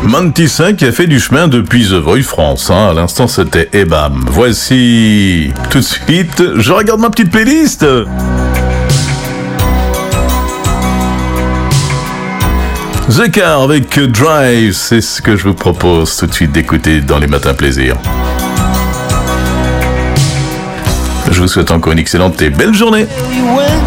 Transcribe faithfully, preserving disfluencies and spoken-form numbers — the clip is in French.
Mantissin qui a fait du chemin depuis The Voice France. Hein. À l'instant, c'était Ebam. Voici tout de suite, je regarde ma petite playlist. The Car avec Drive, c'est ce que je vous propose tout de suite d'écouter dans les matins plaisir. Je vous souhaite encore une excellente et belle journée.